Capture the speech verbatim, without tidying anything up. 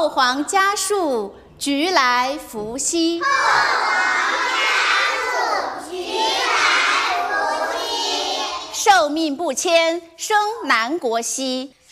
后皇家树，菊来福兮。后皇家树，菊来福兮。 寿命不迁，生南国兮。